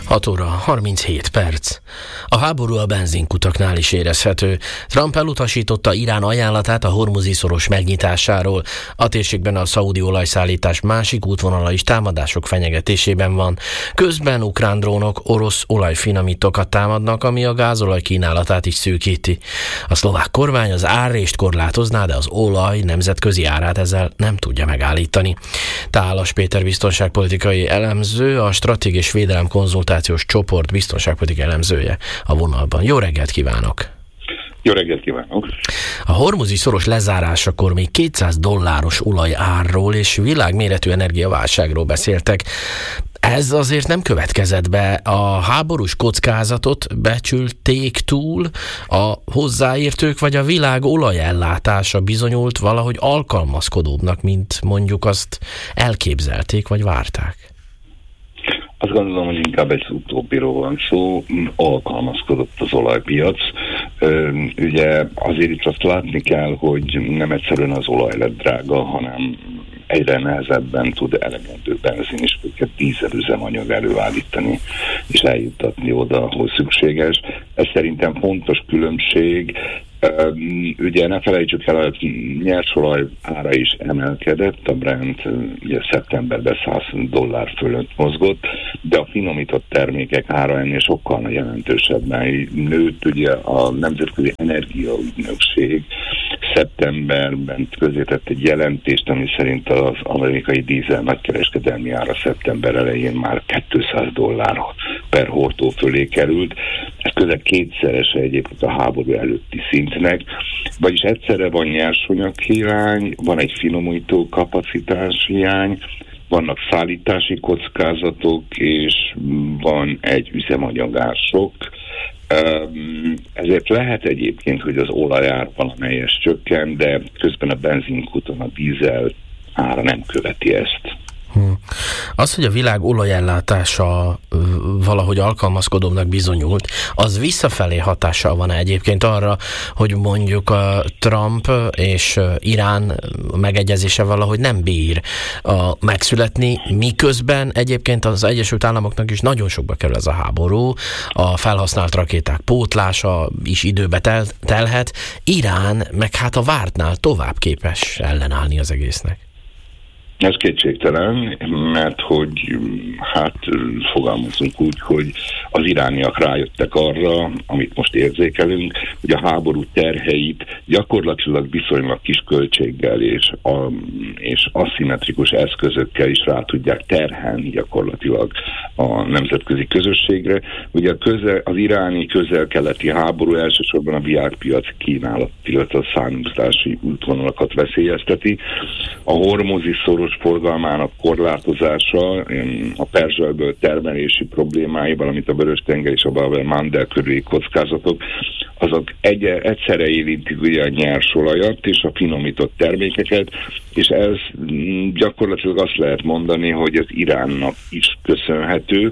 6 óra 37 perc. A háború a benzinkutaknál is érezhető. Trump elutasította Irán ajánlatát a Hormuzi-szoros megnyitásáról. A térségben a szaudi olajszállítás másik útvonala is támadások fenyegetésében van. Közben ukrán drónok orosz olajfinomítókat támadnak, ami a gázolaj kínálatát is szűkíti. A szlovák kormány az árrést korlátozná, de az olaj nemzetközi árát ezzel nem tudja megállítani. Tálas Péter biztonságpolitikai elemző, a Stratégia és Védelem konzultációs csoport biztonságpolitikai elemzője a vonalban. Jó reggelt kívánok! Jó reggelt kívánok! A Hormuzi-szoros lezárásakor még $200 olajárról és világméretű energiaválságról beszéltek. Ez azért nem következett be. A háborús kockázatot becsülték túl, a hozzáértők vagy a világ olajellátása bizonyult valahogy alkalmazkodóbbnak, mint mondjuk azt elképzelték vagy várták? Azt gondolom, hogy inkább egy utóbbiról van szó, alkalmazkodott az olajpiac. Ugye azért itt azt látni kell, hogy nem egyszerűen az olaj lett drága, hanem egyre nehezebben tud elegendő benzin és dízelüzemanyag előállítani és eljuttatni oda, ahol szükséges. Ez szerintem fontos különbség. Ugye ne felejtsük el, hogy nyersolaj ára is emelkedett, a Brent ugye szeptemberben $100 fölött mozgott, de a finomított termékek ára ennél sokkal jelentősebben nőtt. Ugye a Nemzetközi Energiaügynökség szeptemberben közzétett egy jelentést, ami szerint az amerikai dízel nagykereskedelmi ára szeptember elején már $200 per hordó fölé került. Ez közel kétszerese egyébként a háború előtti szintnek, vagyis egyszerre van nyersanyaghiány, van egy finomító kapacitás hiány, vannak szállítási kockázatok, és van egy üzemanyagások. Ezért lehet egyébként, hogy az olajár valamelyes csökken, de közben a benzinkuton a dízel ára nem követi ezt. Az, hogy a világ olajellátása valahogy alkalmazkodóbbnak bizonyult, az visszafelé hatással van egyébként arra, hogy mondjuk a Trump és Irán megegyezése valahogy nem bír megszületni, miközben egyébként az Egyesült Államoknak is nagyon sokba kerül ez a háború, a felhasznált rakéták pótlása is időbe telhet, Irán meg hát a vártnál tovább képes ellenállni az egésznek. Ez kétségtelen, mert hogy fogalmazunk úgy, hogy az irániak rájöttek arra, amit most érzékelünk, hogy a háború terheit gyakorlatilag viszonylag kis költséggel és aszimmetrikus eszközökkel is rá tudják terhelni gyakorlatilag a nemzetközi közösségre. Ugye az iráni közel-keleti háború elsősorban a világpiac kínálat, illetve a származási útvonalakat veszélyezteti. A Hormuzi-szoros forgalmának korlátozása, a Perzsa-öböl termelési problémái, valamint a Vörös-tenger és a Bab-el-Mandeb körüli kockázatok, azok egyszerre érintik ugye a nyersolajat és a finomított termékeket, és ez gyakorlatilag azt lehet mondani, hogy az Iránnak is köszönhető.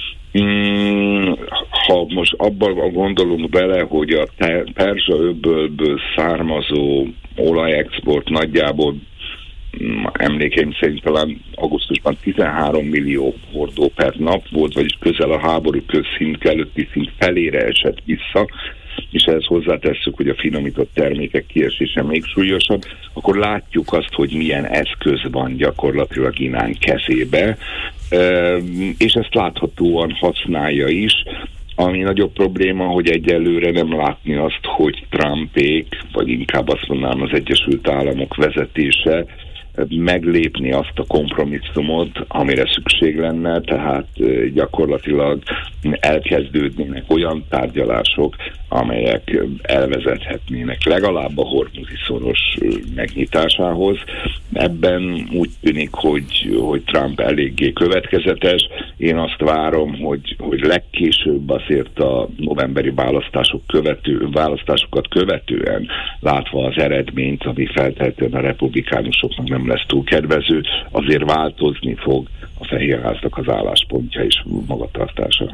Ha most abban gondolunk bele, hogy a Perzsa-öbölből származó olajexport nagyjából emlékeim szerint talán augusztusban 13 millió hordó per nap volt, vagyis közel a háború közszint előtti szint felére esett vissza, és ehhez hozzátesszük, hogy a finomított termékek kiesése még súlyosabb, akkor látjuk azt, hogy milyen eszköz van gyakorlatilag Irán kezébe, és ezt láthatóan használja is. Ami nagyobb probléma, hogy egyelőre nem látni azt, hogy Trumpék, vagy inkább azt mondanám az Egyesült Államok vezetése meglépni azt a kompromisszumot, amire szükség lenne, tehát gyakorlatilag elkezdődnének olyan tárgyalások, amelyek elvezethetnének legalább a Hormuzi-szoros megnyitásához. Ebben úgy tűnik, hogy Trump eléggé következetes. Én azt várom, hogy legkésőbb azért a novemberi választásokat követően, látva az eredményt, ami feltehetően a republikánusoknak nem lesz túl kedvező, azért változni fog a Fehérháznak az álláspontja és magatartása.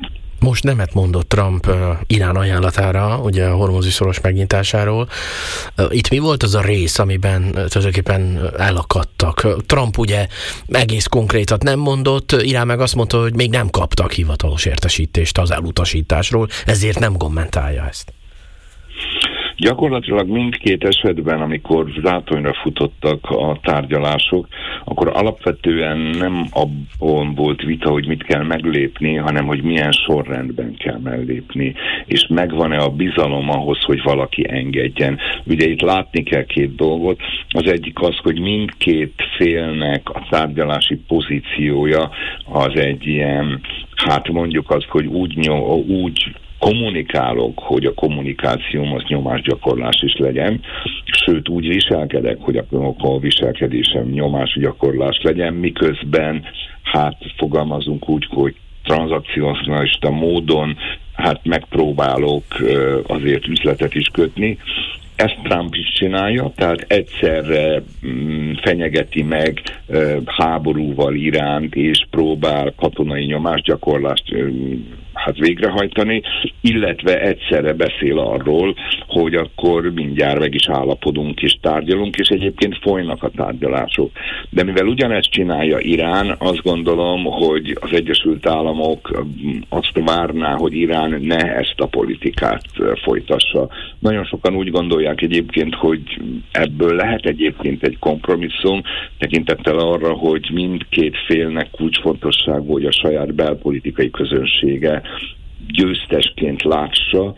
Most nemet mondott Trump Irán ajánlatára, ugye a hormuzi szoros megnyitásáról. Itt mi volt az a rész, amiben tulajdonképpen elakadtak? Trump ugye egész konkrétat nem mondott, Irán meg azt mondta, hogy még nem kaptak hivatalos értesítést az elutasításról, ezért nem kommentálja ezt. Gyakorlatilag mindkét esetben, amikor zátonyra futottak a tárgyalások, akkor alapvetően nem abban volt vita, hogy mit kell meglépni, hanem hogy milyen sorrendben kell mellépni, és megvan-e a bizalom ahhoz, hogy valaki engedjen. Ugye itt látni kell két dolgot. Az egyik az, hogy mindkét félnek a tárgyalási pozíciója az egy ilyen, hát mondjuk azt, hogy úgy kommunikálok, hogy a kommunikációm az nyomásgyakorlás is legyen, sőt úgy viselkedek, hogy a viselkedésem nyomásgyakorlás legyen, miközben hát fogalmazunk úgy, hogy tranzakcionalista módon hát megpróbálok azért üzletet is kötni. Ezt Trump is csinálja, tehát egyszerre fenyegeti meg háborúval Iránt, és próbál katonai nyomásgyakorlást hát végrehajtani, illetve egyszerre beszél arról, hogy akkor mindjárt meg is állapodunk és tárgyalunk, és egyébként folynak a tárgyalások. De mivel ugyanezt csinálja Irán, azt gondolom, hogy az Egyesült Államok azt várná, hogy Irán ne ezt a politikát folytassa. Nagyon sokan úgy gondolják egyébként, hogy ebből lehet egyébként egy kompromisszum, tekintettel arra, hogy mindkét félnek kulcsfontosságú, hogy a saját belpolitikai közönsége győztesként lássa,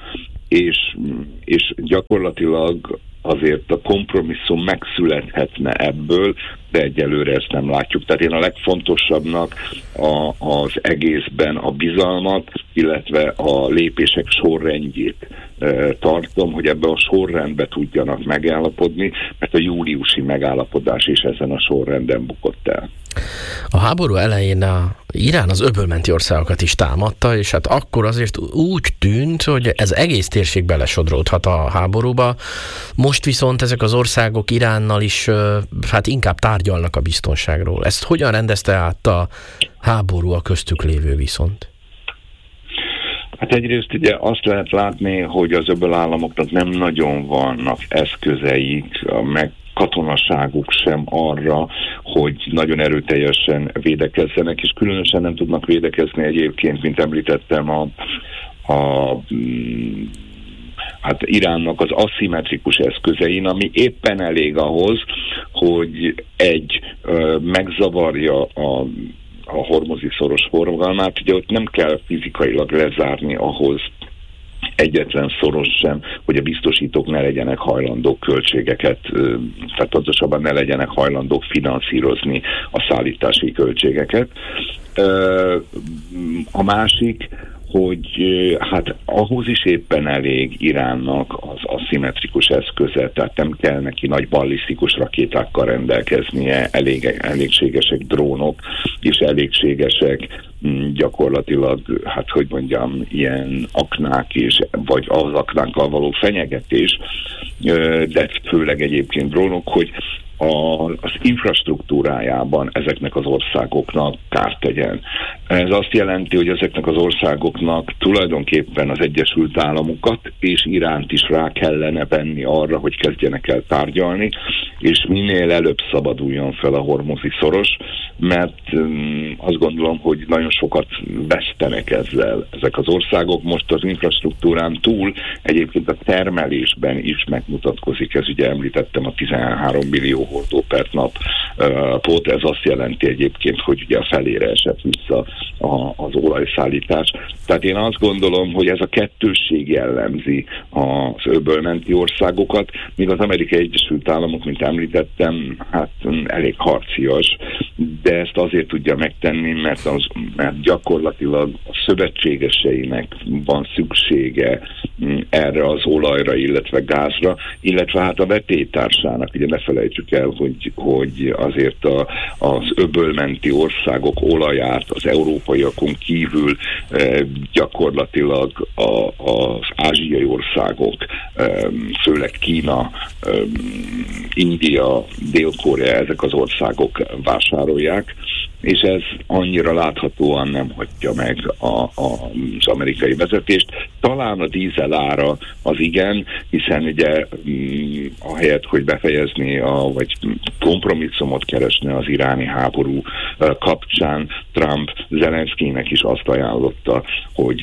és gyakorlatilag azért a kompromisszum megszülethetne ebből, de egyelőre ezt nem látjuk. Tehát én a legfontosabbnak az egészben a bizalmat, illetve a lépések sorrendjét tartom, hogy ebben a sorrendben tudjanak megállapodni, mert a júliusi megállapodás is ezen a sorrenden bukott el. A háború elején Irán az öbölmenti országokat is támadta, és hát akkor azért úgy tűnt, hogy ez egész térség belesodródhat a háborúba. Most viszont ezek az országok Iránnal is hát inkább tárgyalnak a biztonságról. Ezt hogyan rendezte át a háború a köztük lévő viszont? Hát egyrészt ugye azt lehet látni, hogy az öböl államoknak nem nagyon vannak eszközeik, meg katonaságuk sem arra, hogy nagyon erőteljesen védekezzenek, és különösen nem tudnak védekezni egyébként, mint említettem, hát Iránnak az aszimmetrikus eszközein, ami éppen elég ahhoz, hogy megzavarja a hormuzi szoros forgalmát. Ugye ott nem kell fizikailag lezárni ahhoz egyetlen szoros sem, hogy a biztosítók ne legyenek hajlandók költségeket, tehát pontosabban ne legyenek hajlandók finanszírozni a szállítási költségeket. A másik, hogy hát ahhoz is éppen elég Iránnak az aszimmetrikus eszköze, tehát nem kell neki nagy ballisztikus rakétákkal rendelkeznie, elégségesek drónok, és elégségesek gyakorlatilag, hát hogy mondjam, ilyen aknák és, vagy az aknákkal való fenyegetés, de főleg egyébként drónok, hogy az infrastruktúrájában ezeknek az országoknak kárt tegyen. Ez azt jelenti, hogy ezeknek az országoknak tulajdonképpen az Egyesült Államokat és Iránt is rá kellene venni arra, hogy kezdjenek el tárgyalni, és minél előbb szabaduljon fel a hormuzi szoros, mert azt gondolom, hogy nagyon sokat vesztenek ezzel ezek az országok. Most az infrastruktúrán túl egyébként a termelésben is megmutatkozik, ez ugye említettem a 13 millió hordó per nap pot, ez azt jelenti egyébként, hogy ugye a felére esett vissza az olajszállítás. Tehát én azt gondolom, hogy ez a kettősség jellemzi az öbölmenti országokat, míg az Amerikai Egyesült Államok, mint említettem, hát elég harcias, de ezt azért tudja megtenni, mert gyakorlatilag a szövetségeseinek van szüksége erre az olajra, illetve gázra, illetve hát a vetélytársának. Ugye ne felejtsük el, hogy azért az öbölmenti országok olaját az európaiakon kívül gyakorlatilag az ázsiai országok, főleg Kína, India, Dél-Korea, ezek az országok vásárolják, és ez annyira láthatóan nem hagyja meg az amerikai vezetést. Talán a dízel ára az igen, hiszen ugye ahelyett, hogy befejezni vagy kompromisszumot keresne az iráni háború kapcsán, Trump Zelenszkijnek is azt ajánlotta, hogy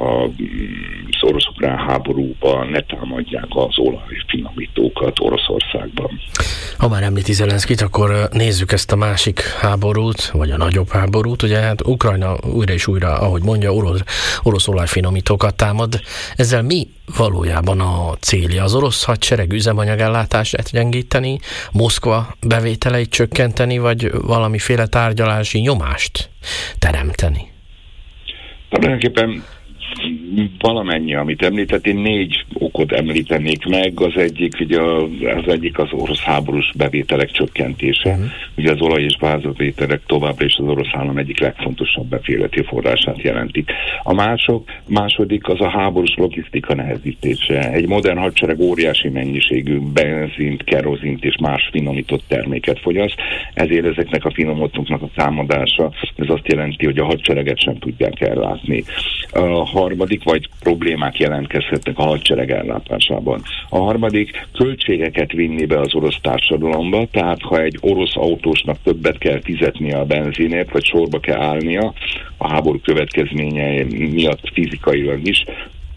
az orosz-ukrán háborúban ne támadják az olajfinomítókat Oroszországban. Ha már említi Zelenszkijt, akkor nézzük ezt a másik háborút, vagy a nagyobb háborút. Ugye hát Ukrajna újra és újra, ahogy mondja, orosz olajfinomítókat támad. Ezzel mi valójában a célja? Az orosz hadsereg üzemanyagellátását gyengíteni, Moszkva bevételeit csökkenteni, vagy valamiféle tárgyalási nyomást teremteni? Tulajdonképpen valamennyi, amit említett, én 4 okot említenék meg. Az egyik, ugye az orosz háborús bevételek csökkentése. Ugye az olaj- és gázbevételek továbbra is az orosz állam egyik legfontosabb beféleti forrását jelentik. A második az a háborús logisztika nehezítése. Egy modern hadsereg óriási mennyiségű benzint, kerozint és más finomított terméket fogyaszt, ezért ezeknek a finomítóknak a támadása, ez azt jelenti, hogy a hadsereget sem tudják ellátni. A harmadik, vagy problémák jelentkezhetnek a hadsereg ellátásában. A harmadik, költségeket vinni be az orosz társadalomba, tehát ha egy orosz autósnak többet kell fizetnie a benzinért, vagy sorba kell állnia a háború következményei miatt fizikailag is,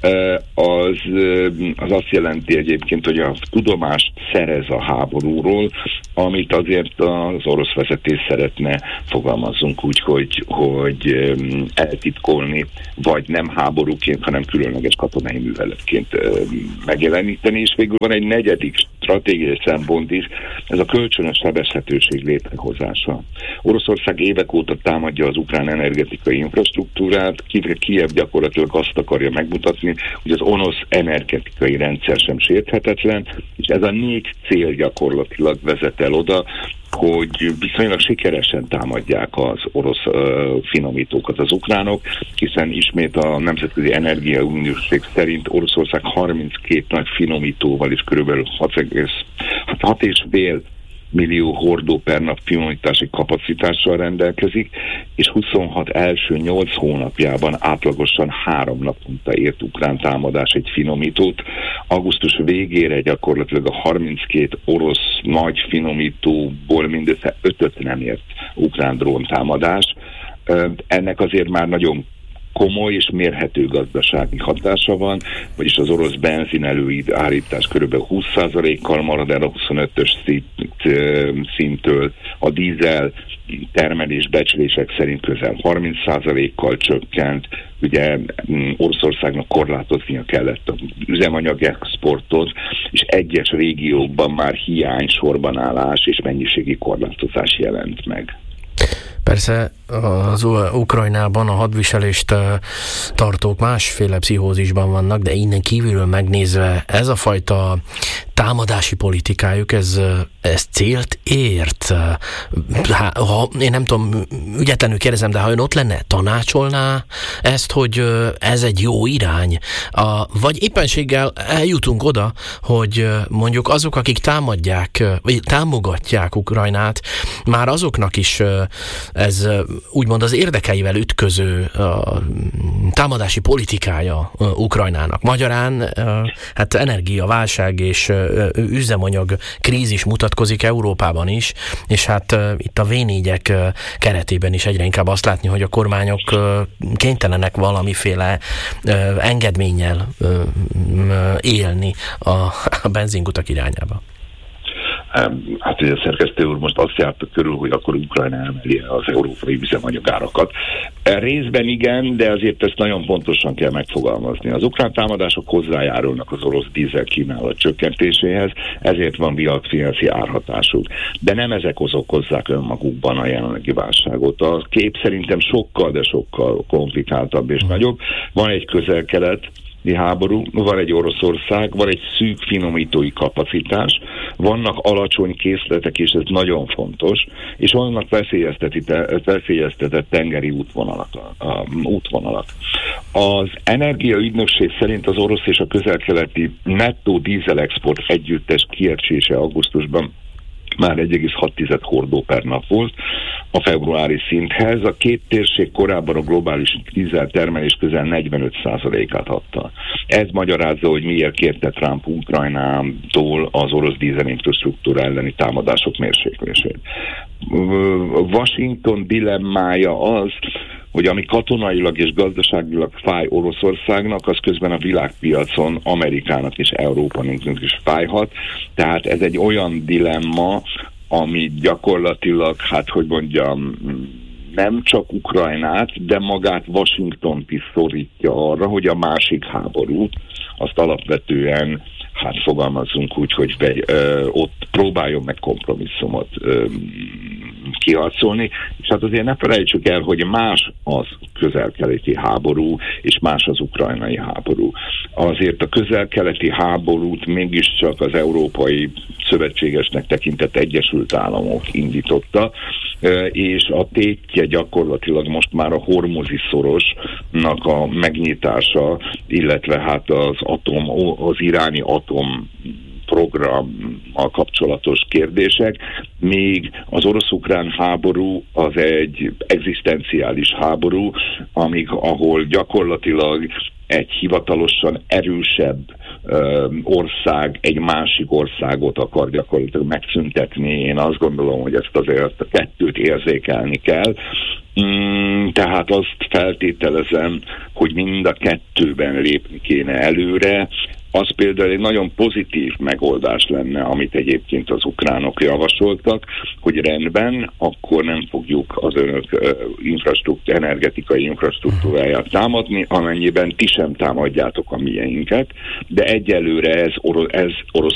az azt jelenti egyébként, hogy a tudomást szerez a háborúról, amit azért az orosz vezetés szeretne, fogalmazzunk úgy, hogy eltitkolni, vagy nem háborúként, hanem különleges katonai műveletként megjeleníteni. És végül van egy negyedik stratégiai szempont is, ez a kölcsönös sebezhetőség létrehozása. Oroszország évek óta támadja az ukrán energetikai infrastruktúrát, Kijev gyakorlatilag azt akarja megmutatni, hogy az orosz energetikai rendszer sem sérthetetlen, és ez a 4 cél gyakorlatilag vezet el oda, hogy viszonylag sikeresen támadják az orosz finomítókat az ukránok, hiszen ismét a Nemzetközi Energiaügynökség szerint Oroszország 32 nagy finomítóval és kb. 6,5 millió hordó per nap finomítási kapacitással rendelkezik, és 26 első 8 hónapjában átlagosan 3 naponta ért ukrán támadás egy finomítót. Augusztus végére gyakorlatilag a 32 orosz nagy finomítóból mindössze 5-öt nem ért ukrán dróntámadás. Ennek azért már nagyon komoly és mérhető gazdasági hatása van, vagyis az orosz benzin előállítás kb. 20%-kal marad el a 25-ös szinttől, a dízel termelés becslések szerint közel 30%-kal csökkent, ugye Oroszországnak korlátoznia kellett az üzemanyag exportot, és egyes régiókban már hiány, sorbanállás és mennyiségi korlátozás jelent meg. Persze az Ukrajnában a hadviselést tartók másféle pszichózisban vannak, de innen kívülről megnézve ez a fajta támadási politikájuk, ez célt ért. Én nem tudom, ügyetlenül kérdezem, de ha ön ott lenne, tanácsolná ezt, hogy ez egy jó irány? Vagy éppenséggel eljutunk oda, hogy mondjuk azok, akik támadják, vagy támogatják Ukrajnát, már azoknak is ez úgymond az érdekeivel ütköző támadási politikája Ukrajnának. Magyarán hát energiaválság és üzemanyag krízis mutatkozik Európában is, és hát itt a V4-ek keretében is egyre inkább azt látni, hogy a kormányok kénytelenek valamiféle engedménnyel élni a benzinkutak irányába. Hát ugye a szerkesztő úr most azt járta körül, hogy akkor Ukrajna emeli az európai üzemanyagárakat. Részben igen, de azért ezt nagyon pontosan kell megfogalmazni. Az ukrán támadások hozzájárulnak az orosz dízel kínálat csökkentéséhez, ezért van világpiaci árhatásuk. De nem ezek okozzák önmagukban a jelenlegi válságot. A kép szerintem sokkal, de sokkal komplikáltabb és nagyobb. Van egy közel-kelet háború, van egy Oroszország, van egy szűk finomítói kapacitás, vannak alacsony készletek, és ez nagyon fontos, és vannak veszélyeztetett tengeri útvonalak. Az energiaügynökség szerint az orosz és a közel-keleti nettó dízelexport együttes kiecsése augusztusban már 1,6 hordó per nap volt a februári szinthez. A két térség korábban a globális dízeltermelés közel 45%-át adta. Ez magyarázza, hogy miért kérte Trump Ukrajnától az orosz dízelinfrastruktúra elleni támadások mérséklését. Washington dilemmája az, hogy ami katonailag és gazdaságilag fáj Oroszországnak, az közben a világpiacon Amerikának és Európának is fájhat. Tehát ez egy olyan dilemma, ami gyakorlatilag, nem csak Ukrajnát, de magát Washingtont is szorítja arra, hogy a másik háborút, azt alapvetően, fogalmazzunk úgy, hogy ott próbáljon meg kompromisszumot kiharcolni, és azért ne felejtsük el, hogy más az közel-keleti háború, és más az ukrajnai háború. Azért a közel-keleti háborút mégiscsak az európai szövetségesnek tekintett Egyesült Államok indította, és a tétje gyakorlatilag most már a hormuzi szorosnak a megnyitása, illetve az iráni atom programmal kapcsolatos kérdések, míg az orosz-ukrán háború az egy egzisztenciális háború, ahol gyakorlatilag egy hivatalosan erősebb ország egy másik országot akar gyakorlatilag megszüntetni. Én azt gondolom, hogy ezt azért a kettőt érzékelni kell. Tehát azt feltételezem, hogy mind a kettőben lépni kéne előre. Az például egy nagyon pozitív megoldás lenne, amit egyébként az ukránok javasoltak, hogy rendben, akkor nem fogjuk az önök energetikai infrastruktúráját támadni, amennyiben ti sem támadjátok a miénket, de egyelőre ez